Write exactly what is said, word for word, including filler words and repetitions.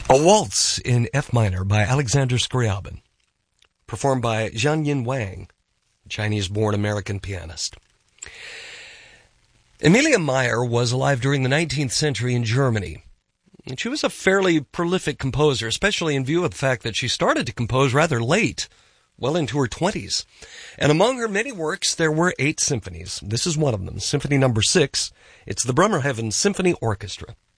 A waltz in F minor by Alexander Scriabin, performed by Zhangyin Wang, Chinese-born American pianist. Emilia Meyer was alive during the nineteenth century in Germany. And she was a fairly prolific composer, especially in view of the fact that she started to compose rather late, well into her twenties. And among her many works, there were eight symphonies. This is one of them, Symphony Number Six. It's the Bremerhaven Symphony Orchestra.